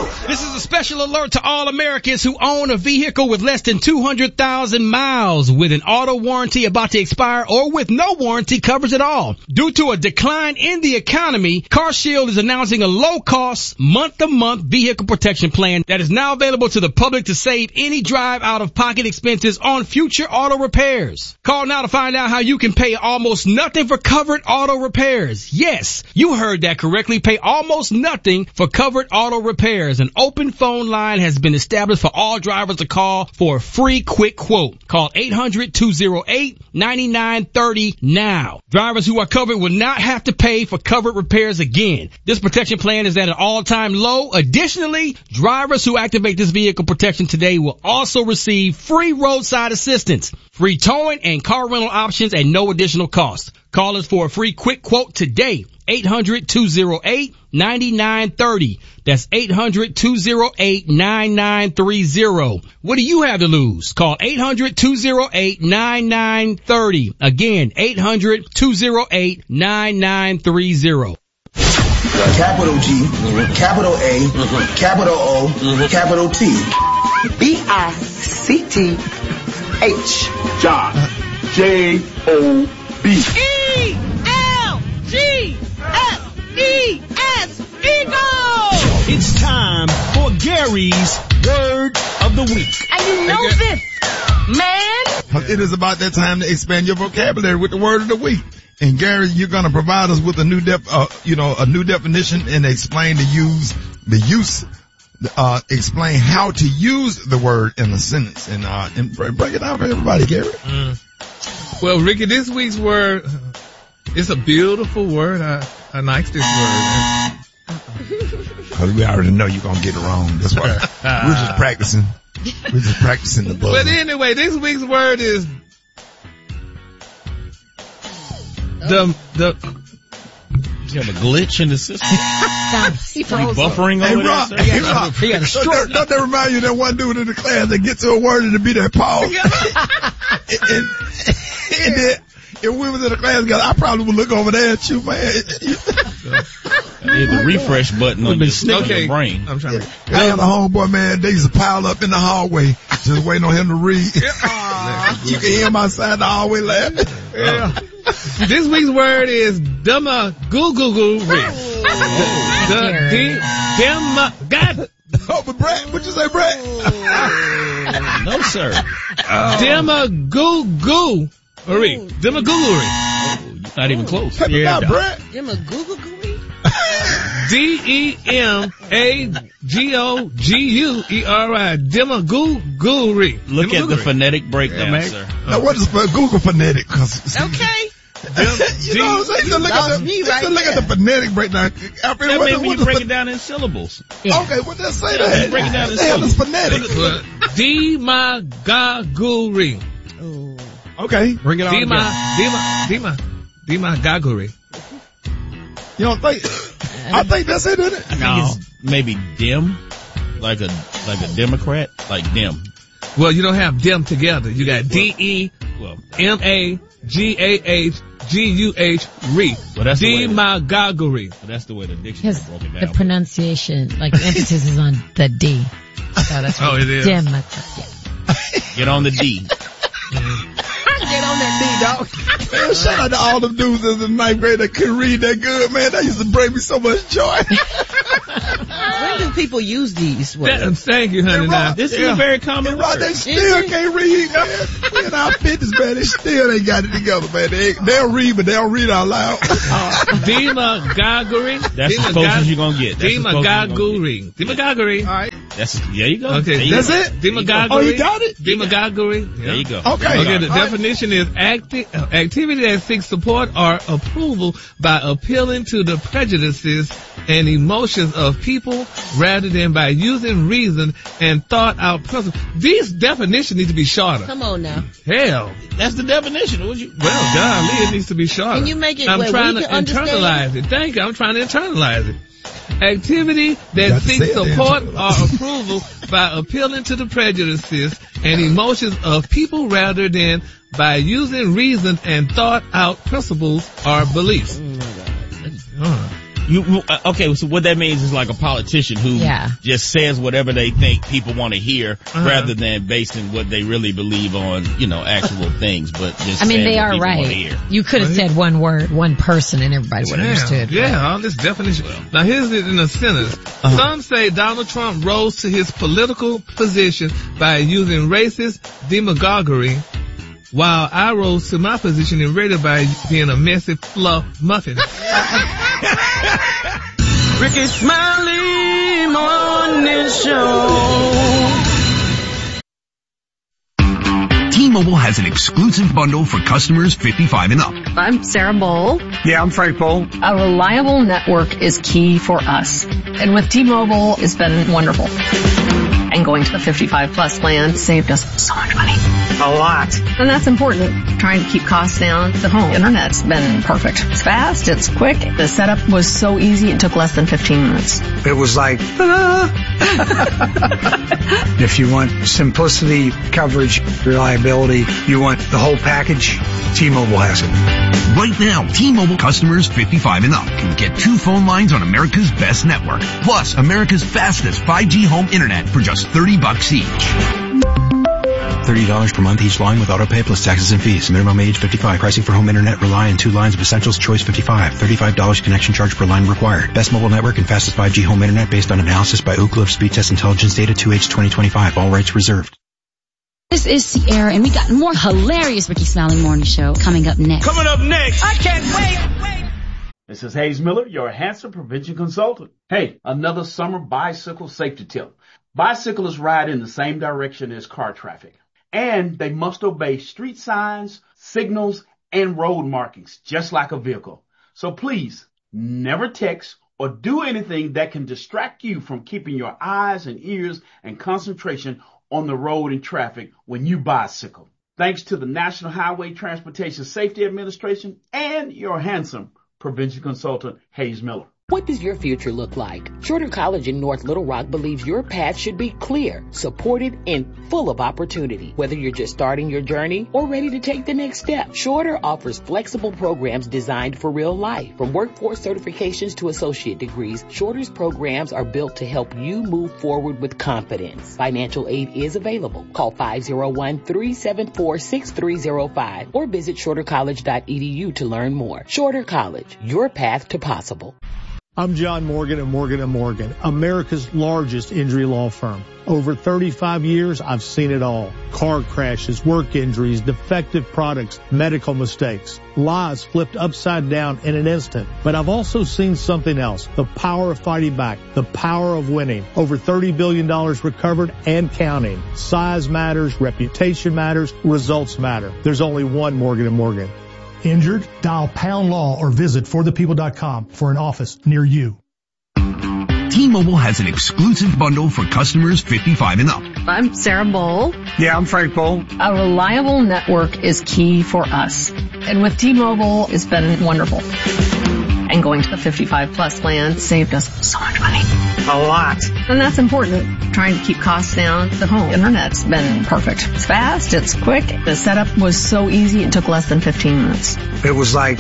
This is a special alert to all Americans who own a vehicle with less than 200,000 miles with an auto warranty about to expire or with no warranty covers at all. Due to a decline in the economy, CarShield is announcing a low-cost, month-to-month vehicle protection plan that is now available to the public to save any drive out-of-pocket expenses on future auto repairs. Call now to find out how you can pay almost nothing for covered auto repairs. Yes, you heard that correctly. Pay almost nothing for covered auto repairs. An open phone line has been established for all drivers to call for a free quick quote. Call 800-208-9930 now. Drivers who are covered will not have to pay for covered repairs again. This protection plan is at an all-time low. Additionally, drivers who activate this vehicle protection today will also receive free roadside assistance, free towing and car rental options at no additional cost. Call us for a free quick quote today. 800-208-9930. That's 800-208-9930. What do you have to lose? Call 800-208-9930. Again, 800-208-9930. Capital G, capital A, capital O, capital T. B-I-C-T-H. John. J-O-B. E-L-G-S-E-S. Eagle! It's time for Gary's Word of the Week. And you know this, man. It is about that time to expand your vocabulary with the Word of the Week. And Gary, you're going to provide us with a new definition and explain explain how to use the word in a sentence and break it down for everybody, Gary. Well, Ricky, this week's word, it's a beautiful word. I like this word. Because we already know you're going to get it wrong. That's why we're just practicing. We're just practicing the buzzer. But anyway, this week's word is You have a glitch in the system? Buffering over there, sir? He got a stroke. Don't that remind you of that one dude in the class that gets to a word and to be that pause? and then, if we was in the class together, I probably would look over there at you, man. Hit the refresh button on your brain. I'm trying to. I had a homeboy, man. They used to pile up in the hallway, just waiting on him to read. You can hear him outside the hallway laughing. Yeah. This week's word is demagoogery. Oh, but Brett, what'd you say, Brett? No, sir. Demagoogery. Demagoogery. You're not even close. Brett. Demagoogery? D-E-M-A-G-O-G-U-E-R-I. Demagoogery. Look at the phonetic breakdown, sir. Now, what is Google phonetic? Okay. You know what I'm saying? Look at the phonetic breakdown. Maybe you break it down in syllables. Yeah. Okay, well, let's say that. Break it down in syllables. syllables. Phonetic. Demagoogery. Okay. Bring it on. Demagoogery. You don't think? I think that's it, isn't it? I think it's maybe dim, like a Democrat, like dim. Well, you don't have them together. You got D-E-M-A-G-A-H-G-U-H, re. Well, that's Demagoogery. Well, that's the way the dictionary broke it down. The pronunciation, like the emphasis is on the D. So that's it is. Get on the D. Get on that D, dog. Man, shout out to all them dudes in the ninth grade that couldn't read that good, man. That used to bring me so much joy. When do people use these words? Thank you, honey. Now, this is a very common word. They still can't read, man. We in our 50s, man. They still ain't got it together, man. They'll read, but they don't read out loud. Demagoogery. That's as close as you're going to get. Demagoogery. Demagoogery. All right. There you go. Okay, that's it? Demagoogery. Oh, you got it? Demagoogery. There you go. Okay, the definition is activity that seeks support or approval by appealing to the prejudices and emotions of people rather than by using reason and thought out principles. These definitions need to be shorter. Come on now. Hell. That's the definition. Well, golly, it needs to be shorter. Can you make it I'm where trying we to can internalize it. Thank you. I'm trying to internalize it. Activity that seeks support or approval by appealing to the prejudices and emotions of people rather than by using reasoned and thought out principles or beliefs. Okay, so what that means is like a politician who just says whatever they think people want to hear rather than basing what they really believe on, actual things, but just they are right. You could have said one word, one person, and everybody would have understood. Yeah, all this definition. Now here's it in a sentence. Some say Donald Trump rose to his political position by using racist demagoguery, while I rose to my position in radio by being a messy fluff muffin. Ricky Smiley Morning Show. T-Mobile has an exclusive bundle for customers 55 and up. I'm Sarah Bowl. Yeah, I'm Frank Bowl. A reliable network is key for us. And with T-Mobile, it's been wonderful. And going to the 55 plus plan saved us so much money. A lot. And that's important. Trying to keep costs down. The home internet's been perfect. It's fast, it's quick. The setup was so easy, it took less than 15 minutes. It was like, If you want simplicity, coverage, reliability, you want the whole package, T-Mobile has it. Right now, T-Mobile customers 55 and up can get 2 phone lines on America's best network, plus America's fastest 5G home internet for just $30 each. $30 per month each line with autopay plus taxes and fees. Minimum age 55. Pricing for home internet rely on 2 lines of Essentials Choice 55. $35 connection charge per line required. Best mobile network and fastest 5G home internet based on analysis by Ookla of Speed Test Intelligence Data 2H 2025. All rights reserved. This is Sierra, and we got more hilarious Ricky Smiley Morning Show coming up next. Coming up next. I can't wait. This is Hayes Miller, your Hanson Prevention Consultant. Hey, another summer bicycle safety tip. Bicyclists ride in the same direction as car traffic, and they must obey street signs, signals, and road markings, just like a vehicle. So please, never text or do anything that can distract you from keeping your eyes and ears and concentration on the road and traffic when you bicycle. Thanks to the National Highway Transportation Safety Administration and your handsome prevention consultant, Hayes Miller. What does your future look like? Shorter College in North Little Rock believes your path should be clear, supported, and full of opportunity. Whether you're just starting your journey or ready to take the next step, Shorter offers flexible programs designed for real life. From workforce certifications to associate degrees, Shorter's programs are built to help you move forward with confidence. Financial aid is available. Call 501-374-6305 or visit shortercollege.edu to learn more. Shorter College, your path to possible. I'm John Morgan of Morgan & Morgan, America's largest injury law firm. Over 35 years, I've seen it all. Car crashes, work injuries, defective products, medical mistakes, lives flipped upside down in an instant. But I've also seen something else, the power of fighting back, the power of winning. Over $30 billion recovered and counting. Size matters, reputation matters, results matter. There's only one Morgan & Morgan. Injured? Dial Pound Law or visit forthepeople.com for an office near you. T-Mobile has an exclusive bundle for customers 55 and up. I'm Sarah Bowl. Yeah, I'm Frank Bowl. A reliable network is key for us. And with T-Mobile, it's been wonderful. And going to the 55 plus plan saved us so much money. A lot. And that's important. Trying to keep costs down. The home internet's been perfect. It's fast, it's quick. The setup was so easy, it took less than 15 minutes. It was like,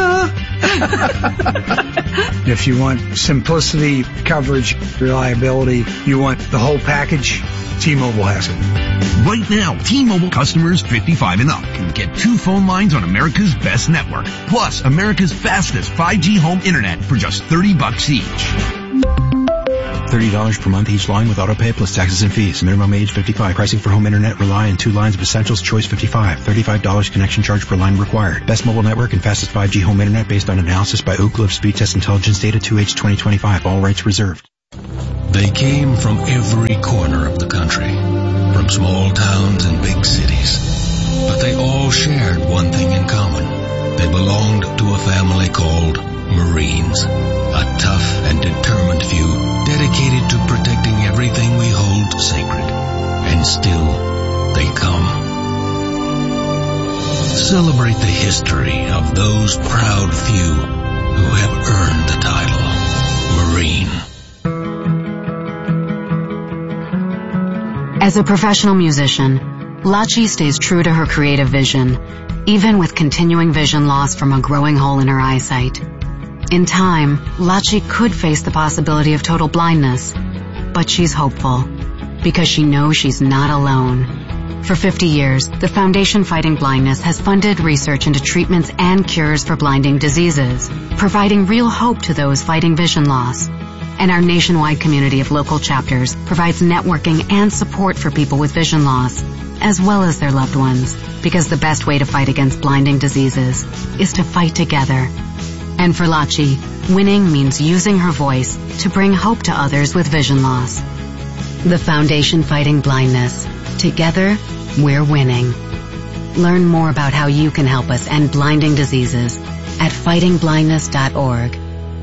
If you want simplicity, coverage, reliability, you want the whole package, T-Mobile has it. Right now, T-Mobile customers 55 and up can get 2 phone lines on America's best network, plus America's fastest 5G home internet for just $30 each. $30 per month each line with autopay plus taxes and fees. Minimum age 55. Pricing for home internet rely on 2 lines of Essentials Choice 55. $35 connection charge per line required. Best mobile network and fastest 5G home internet based on analysis by Ookla of Speed Test Intelligence Data 2H 2025. All rights reserved. They came from every corner of the country, from small towns and big cities. But they all shared one thing in common. They belonged to a family called Marines. A tough and determined few dedicated to protecting everything we hold sacred. And still, they come. Celebrate the history of those proud few who have earned the title Marine. As a professional musician, Lachi stays true to her creative vision, even with continuing vision loss from a growing hole in her eyesight. In time, Lachi could face the possibility of total blindness. But she's hopeful, because she knows she's not alone. For 50 years, the Foundation Fighting Blindness has funded research into treatments and cures for blinding diseases, providing real hope to those fighting vision loss. And our nationwide community of local chapters provides networking and support for people with vision loss, as well as their loved ones, because the best way to fight against blinding diseases is to fight together. And for Lachi, winning means using her voice to bring hope to others with vision loss. The Foundation Fighting Blindness. Together, we're winning. Learn more about how you can help us end blinding diseases at fightingblindness.org.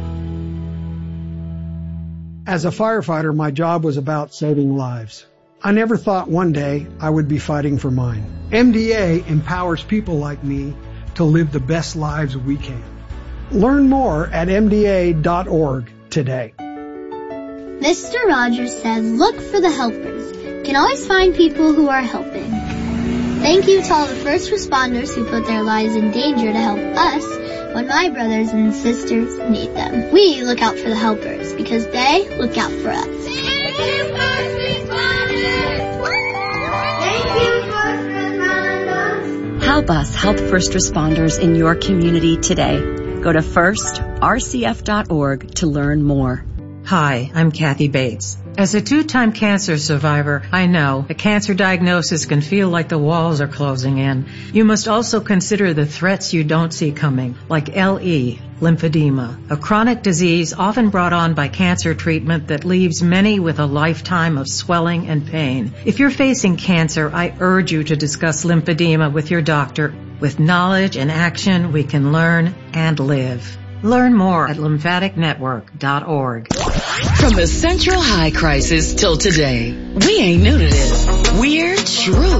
As a firefighter, my job was about saving lives. I never thought one day I would be fighting for mine. MDA empowers people like me to live the best lives we can. Learn more at MDA.org today. Mr. Rogers says, look for the helpers. You can always find people who are helping. Thank you to all the first responders who put their lives in danger to help us when my brothers and sisters need them. We look out for the helpers because they look out for us. Thank you, first responders! Thank you, first responders! Help us help first responders in your community today. Go to firstrcf.org to learn more. Hi, I'm Kathy Bates. As a 2-time cancer survivor, I know a cancer diagnosis can feel like the walls are closing in. You must also consider the threats you don't see coming, like LE, lymphedema, a chronic disease often brought on by cancer treatment that leaves many with a lifetime of swelling and pain. If you're facing cancer, I urge you to discuss lymphedema with your doctor. With knowledge and action, we can learn and live. Learn more at lymphaticnetwork.org. From the Central High crisis till today, we ain't new to this. We're true.